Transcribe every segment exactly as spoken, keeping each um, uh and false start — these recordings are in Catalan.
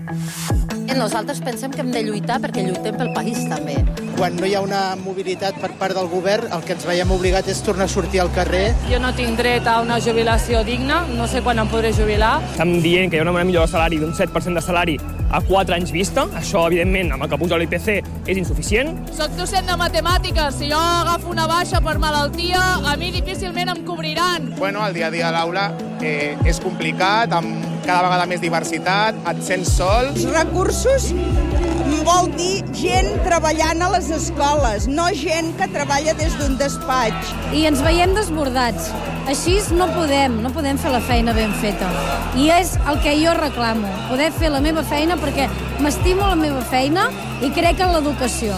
Nosaltres pensem que hem de lluitar perquè lluitem pel país, també. Quan no hi ha una mobilitat per part del govern, el que ens veiem obligat és tornar a sortir al carrer. Jo no tinc dret a una jubilació digna, no sé quan em podré jubilar. Estem dient que hi ha una millora de salari d'un set per cent de salari a quatre anys vista. Això, evidentment, amb el que puja l'I P C, és insuficient. Soc docent de matemàtiques. Si jo agafo una baixa per malaltia, a mi difícilment em cobriran. Bueno, el dia a dia a l'aula eh, és complicat, amb cada vegada més diversitat, et sents sol. Els recursos vol dir gent treballant a les escoles, no gent que treballa des d'un despatx. I ens veiem desbordats. Així no podem, no podem fer la feina ben feta. I és el que jo reclamo, poder fer la meva feina perquè m'estimo la meva feina i crec en l'educació.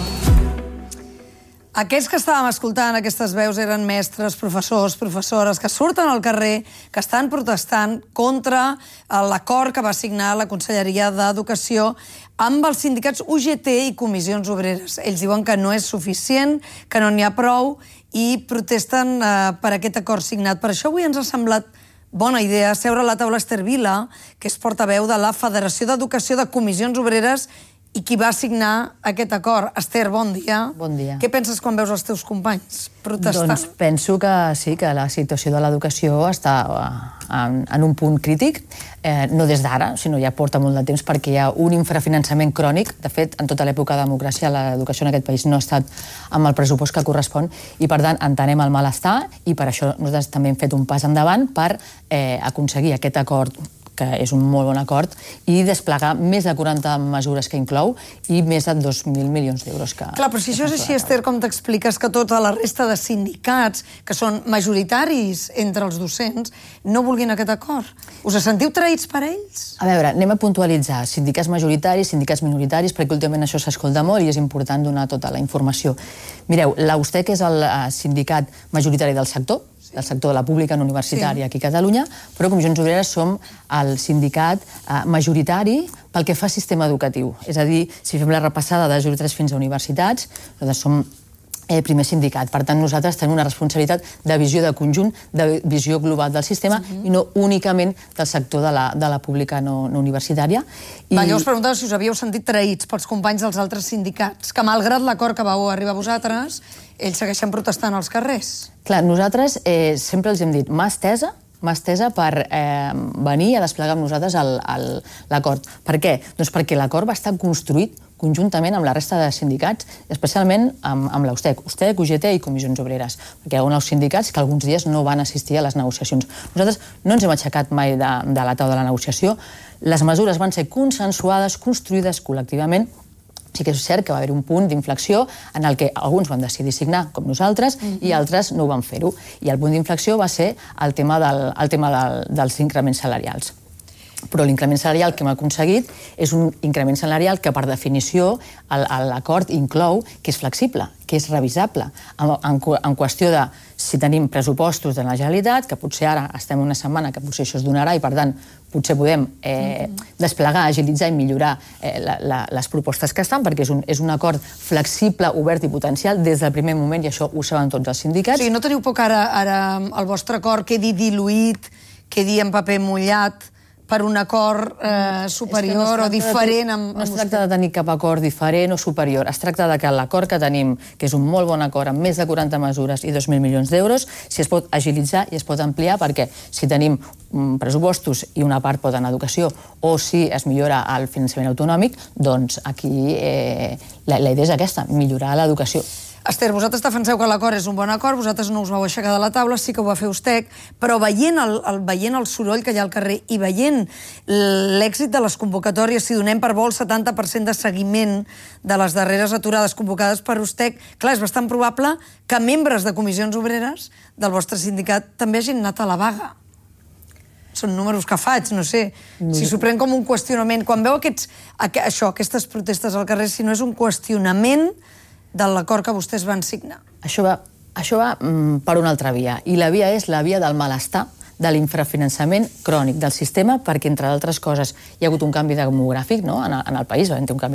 Aquests que estàvem escoltant, aquestes veus, eren mestres, professors, professores, que surten al carrer, que estan protestant contra l'acord que va signar la Conselleria d'Educació amb els sindicats U G T i comissions obreres. Ells diuen que no és suficient, que no n'hi ha prou i protesten eh, per aquest acord signat. Per això avui ens ha semblat bona idea seure a la taula Esther Vila, que és portaveu de la Federació d'Educació de Comissions Obreres i qui va signar aquest acord. Esther, bon dia. Bon dia. Què penses quan veus els teus companys protestant? Doncs penso que sí, que la situació de l'educació està en, en un punt crític, eh, no des d'ara, sinó ja porta molt de temps, perquè hi ha un infrafinançament crònic. De fet, en tota l'època de democràcia, l'educació en aquest país no ha estat amb el pressupost que correspon i, per tant, entenem el malestar i per això nosaltres també hem fet un pas endavant per eh, aconseguir aquest acord, que és un molt bon acord, i desplegar més de quaranta mesures que inclou i més de dos mil milions d'euros que... Clar, però si això és així, Esther, com t'expliques que tota la resta de sindicats, que són majoritaris entre els docents, no vulguin aquest acord? Us sentiu traïts per ells? A veure, anem a puntualitzar sindicats majoritaris, sindicats minoritaris, perquè últimament això s'escolta molt i és important donar tota la informació. Mireu, l'A U S T E C és el sindicat majoritari del sector, del sector de la pública no universitària aquí a Catalunya, però Comissions Obreres som el sindicat majoritari pel que fa al sistema educatiu. És a dir, si fem la repassada de zero tres fins a universitats, nosaltres som el primer sindicat. Per tant, nosaltres tenim una responsabilitat de visió de conjunt, de visió global del sistema i no únicament del sector de la, de la pública no, no universitària. I... Va, jo us preguntava si us havíeu sentit traïts pels companys dels altres sindicats, que malgrat l'acord que vau arribar a vosaltres, ells segueixen protestant als carrers. Clar, nosaltres eh, sempre els hem dit mà estesa, mà estesa per eh, venir a desplegar amb nosaltres l'acord. Per què? Doncs perquè l'acord va estar construït conjuntament amb la resta de sindicats, especialment amb, amb l'A U S T E C, U S T E C, U G T i Comissions Obreres, perquè hi ha alguns sindicats que alguns dies no van assistir a les negociacions. Nosaltres no ens hem aixecat mai de, de la taula de la negociació. Les mesures van ser consensuades, construïdes col·lectivament. Sí que és cert que va haver un punt d'inflexió en el que alguns van decidir signar, com nosaltres, mm-hmm. i altres no ho van fer-ho. I el punt d'inflexió va ser el tema, del, el tema del, dels increments salarials. Però l'increment salarial que hem aconseguit és un increment salarial que, per definició, l'acord inclou que és flexible, que és revisable, en, en, en qüestió de si tenim pressupostos de la Generalitat, que potser ara estem una setmana que potser això es donarà i, per tant, potser podem eh, desplegar, agilitzar i millorar eh, la, la, les propostes que estan, perquè és un, és un acord flexible, obert i potencial des del primer moment, i això ho saben tots els sindicats. O sigui, no teniu por que ara, ara el vostre acord quedi diluït, quedi en paper mullat, per un acord eh, superior no o diferent? De, amb, no es tracta de tenir cap acord diferent o superior. Es tracta de que l'acord que tenim, que és un molt bon acord amb més de quaranta mesures i dos mil milions d'euros, si es pot agilitzar i es pot ampliar, perquè si tenim um, pressupostos i una part pot anar a educació o si es millora el finançament autonòmic, doncs aquí eh, la, la idea és aquesta, millorar l'educació. Esther, vosaltres defenseu que l'acord és un bon acord, vosaltres no us vau aixecar de la taula, sí que ho va fer U S T E C, però veient el, el, veient el soroll que hi ha al carrer i veient l'èxit de les convocatòries, si donem per bo el setanta per cent de seguiment de les darreres aturades convocades per U S T E C, clar, és bastant probable que membres de comissions obreres del vostre sindicat també hagin anat a la vaga. Són números que faig, no sé, si s'ho pren com un qüestionament. Quan veu aquests, això, aquestes protestes al carrer, si no és un qüestionament de l'acord que vostès van signar. Això va, això va mm, per una altra via, i la via és la via del malestar, de l'infrafinançament crònic del sistema, perquè, entre altres coses, hi ha hagut un canvi demogràfic, no?, en, el, en el país, va haver un canvi